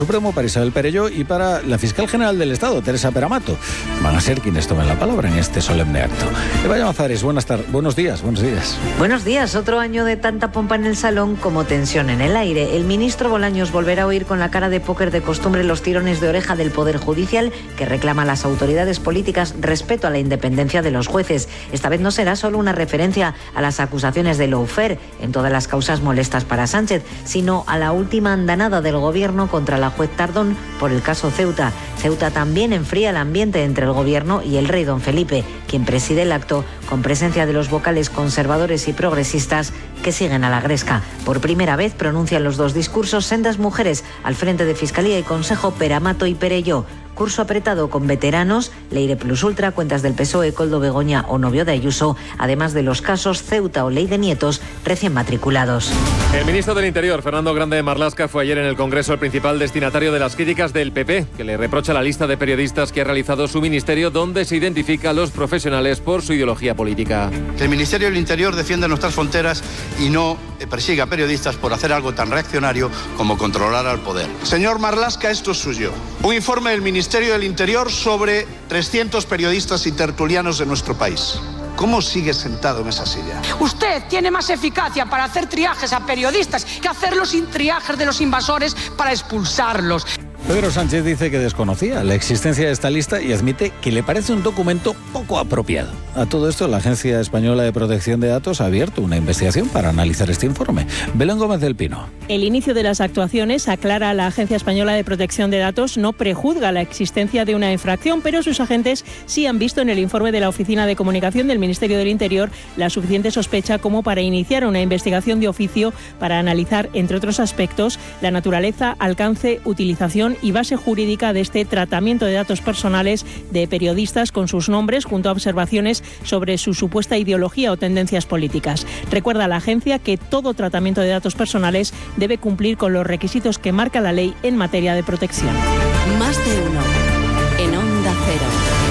Supremo, para Isabel Perelló y para la fiscal general del Estado, Teresa Peramato. Van a ser quienes tomen la palabra en este solemne acto. Eva Llamazares, buenos días. Buenos días. Otro año de tanta pompa en el salón como tensión en el aire. El ministro Bolaños volverá a oír con la cara de póker de costumbre los tirones de oreja del Poder Judicial, que reclama a las autoridades políticas respeto a la independencia de los jueces. Esta vez no será solo una referencia a las acusaciones de lawfare en todas las causas molestas para Sánchez, sino a la última andanada del gobierno contra la juez Tardón por el caso Ceuta. Ceuta también enfría el ambiente entre el gobierno y el rey don Felipe, quien preside el acto con presencia de los vocales conservadores y progresistas que siguen a la gresca. Por primera vez pronuncian los dos discursos sendas mujeres al frente de Fiscalía y Consejo, Peramato y Perelló. Curso apretado con veteranos, Leire Plus Ultra, cuentas del PSOE, Koldo Begoña o novio de Ayuso, además de los casos Ceuta o Ley de Nietos recién matriculados. El ministro del Interior, Fernando Grande Marlaska, fue ayer en el Congreso el principal destinatario de las críticas del PP, que le reprocha la lista de periodistas que ha realizado su ministerio, donde se identifica a los profesionales por su ideología política. El Ministerio del Interior defiende nuestras fronteras y no persigue a periodistas por hacer algo tan reaccionario como controlar al poder. Señor Marlaska, esto es suyo. Un informe del Ministerio del Interior sobre 300 periodistas y tertulianos de nuestro país. ¿Cómo sigue sentado en esa silla? Usted tiene más eficacia para hacer triajes a periodistas que hacerlos sin triajes de los invasores para expulsarlos. Pedro Sánchez dice que desconocía la existencia de esta lista y admite que le parece un documento poco apropiado. A todo esto, la Agencia Española de Protección de Datos ha abierto una investigación para analizar este informe. Belén Gómez del Pino. El inicio de las actuaciones, aclara la Agencia Española de Protección de Datos, no prejuzga la existencia de una infracción, pero sus agentes sí han visto en el informe de la Oficina de Comunicación del Ministerio del Interior la suficiente sospecha como para iniciar una investigación de oficio para analizar, entre otros aspectos, la naturaleza, alcance, utilización y base jurídica de este tratamiento de datos personales de periodistas con sus nombres, junto a observaciones sobre su supuesta ideología o tendencias políticas. Recuerda a la agencia que todo tratamiento de datos personales debe cumplir con los requisitos que marca la ley en materia de protección. Más de uno en Onda Cero.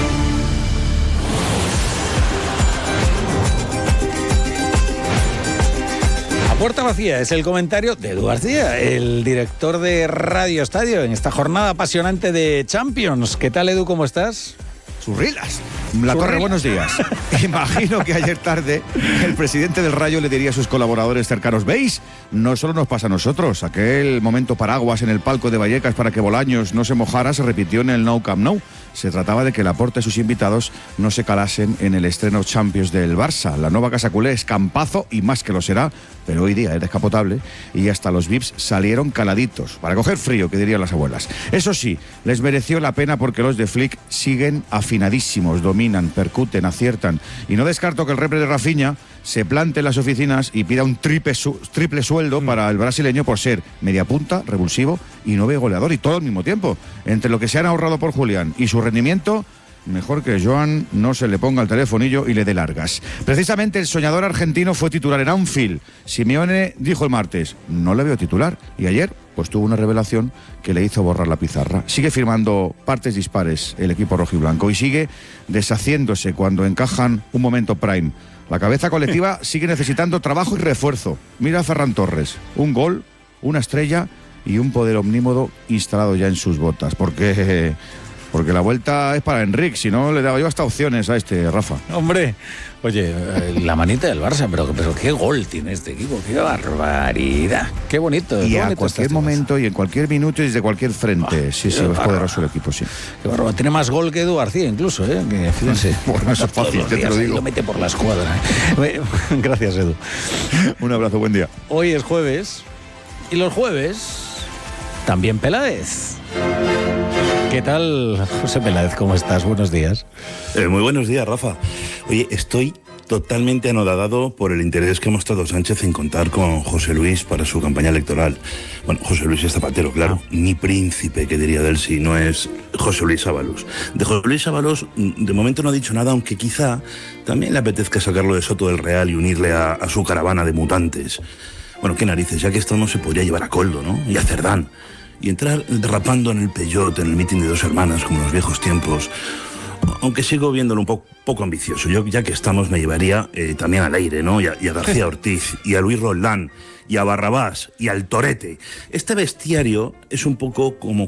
Puerta vacía es el comentario de Edu García, el director de Radio Estadio, en esta jornada apasionante de Champions. ¿Qué tal, Edu? ¿Cómo estás? Churrilas. La Torre, buenos días. Imagino que ayer tarde el presidente del Rayo le diría a sus colaboradores cercanos: ¿veis? No solo nos pasa a nosotros. Aquel momento paraguas en el palco de Vallecas para que Bolaños no se mojara se repitió en el Nou Camp Nou. Se trataba de que Laporta y sus invitados no se calasen en el estreno Champions del Barça. La nueva casa culé es campazo y más que lo será, pero hoy día es descapotable y hasta los VIPs salieron caladitos, para coger frío, que dirían las abuelas. Eso sí, les mereció la pena porque los de Flick siguen afinadísimos, dominan, percuten, aciertan. Y no descarto que el repre de Rafinha se plante en las oficinas y pida un triple sueldo para el brasileño por ser media punta, revulsivo y 9 goleador, y todo al mismo tiempo. Entre lo que se han ahorrado por Julián y su rendimiento, mejor que Joan no se le ponga el telefonillo y le dé largas. Precisamente el soñador argentino fue titular en Anfield. Simeone dijo el martes: no le veo titular. Y ayer pues tuvo una revelación que le hizo borrar la pizarra. Sigue firmando partes dispares el equipo rojiblanco y sigue deshaciéndose cuando encajan un momento prime. La cabeza colectiva sigue necesitando trabajo y refuerzo. Mira a Ferran Torres, un gol, una estrella y un poder omnímodo instalado ya en sus botas. Porque la vuelta es para Enric, si no le daba yo hasta opciones a este, Rafa. Hombre, oye, la manita del Barça, pero qué gol tiene este equipo, qué barbaridad, qué bonito. Y qué a bonito cualquier momento y en cualquier minuto y desde cualquier frente. Sí, es poderoso el equipo, sí. Qué barbaridad, tiene más gol que Edu García incluso, que fíjense. Bueno, eso es fácil, te lo digo. Lo mete por la escuadra. Gracias, Edu. Un abrazo, buen día. Hoy es jueves y los jueves también Peláez. ¿Qué tal, José Peláez? ¿Cómo estás? Buenos días. Muy buenos días, Rafa. Oye, estoy totalmente anodadado por el interés que ha mostrado Sánchez en contar con José Luis para su campaña electoral. Bueno, José Luis es Zapatero, claro. Mi príncipe, que diría de él, si no es José Luis Ábalos. De José Luis Ábalos, de momento no ha dicho nada, aunque quizá también le apetezca sacarlo de Soto del Real y unirle a su caravana de mutantes. Bueno, qué narices, ya que esto no se podría llevar a Koldo, ¿no? Y a Cerdán. Y entrar derrapando en el Peugeot, en el mitin de dos hermanas, como en los viejos tiempos. Aunque sigo viéndolo un poco ambicioso. Yo, ya que estamos, me llevaría también al Aire, ¿no? Y a García Ortiz, y a Luis Roldán, y a Barrabás, y al Torete. Este bestiario es un poco como